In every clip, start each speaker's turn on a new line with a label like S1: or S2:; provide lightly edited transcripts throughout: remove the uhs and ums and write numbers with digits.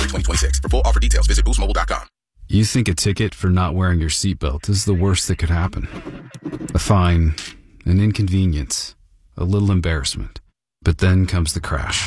S1: February 2026. For full offer details, visit boostmobile.com.
S2: You think a ticket for not wearing your seatbelt is the worst that could happen. A fine, an inconvenience, a little embarrassment. But then comes the crash.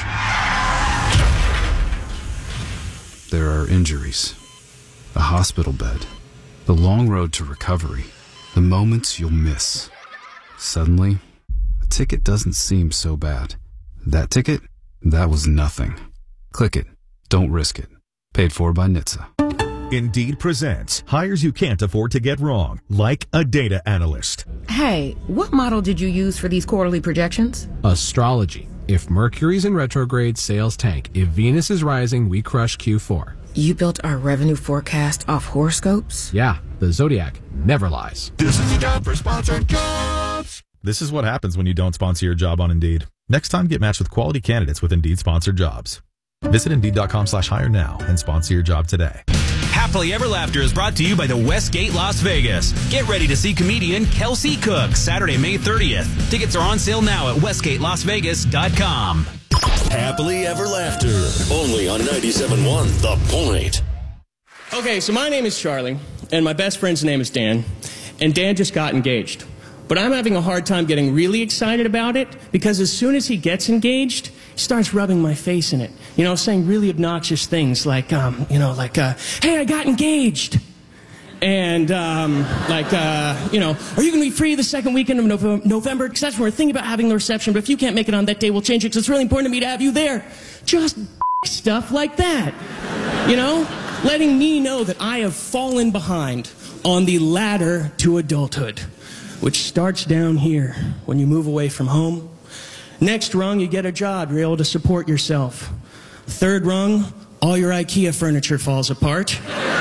S2: There are injuries, a hospital bed, the long road to recovery, the moments you'll miss. Suddenly, a ticket doesn't seem so bad. That ticket? That was nothing. Click it. Don't risk it. Paid for by NHTSA.
S3: Indeed presents hires you can't afford to get wrong, like a data analyst.
S4: Hey, what model did you use for these quarterly projections?
S5: Astrology. If Mercury's in retrograde, sales tank. If Venus is rising, we crush Q4.
S4: You built our revenue forecast off horoscopes?
S5: Yeah, the Zodiac never lies.
S6: This is the job for sponsored jobs.
S3: This is what happens when you don't sponsor your job on Indeed. Next time, get matched with quality candidates with Indeed sponsored jobs. Visit Indeed.com/hire now and sponsor your job today.
S7: Happily Ever Laughter is brought to you by the Westgate Las Vegas. Get ready to see comedian Kelsey Cook Saturday, May 30th. Tickets are on sale now at westgatelasvegas.com.
S6: Happily Ever Laughter. Only on 97.1 The Point.
S8: Okay, so my name is Charlie, and my best friend's name is Dan. And Dan just got engaged. But I'm having a hard time getting really excited about it because as soon as he gets engaged, he starts rubbing my face in it. You know, saying really obnoxious things like, hey, I got engaged. And, are you going to be free the second weekend of November? Because that's when we're thinking about having the reception. But if you can't make it on that day, we'll change it because it's really important to me to have you there. Just stuff like that. You know? Letting me know that I have fallen behind on the ladder to adulthood, which starts down here when you move away from home. Next rung, you get a job. You're able to support yourself. Third rung, all your IKEA furniture falls apart.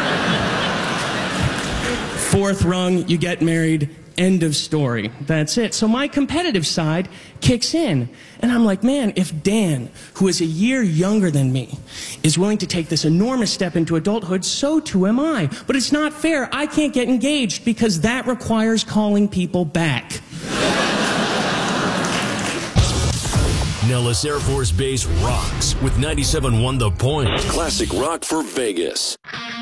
S8: Fourth rung, you get married. End of story. That's it. So my competitive side kicks in. And I'm like, man, if Dan, who is a year younger than me, is willing to take this enormous step into adulthood, so too am I. But it's not fair. I can't get engaged because that requires calling people back.
S6: Nellis Air Force Base rocks with 97.1 The Point. Classic rock for Vegas.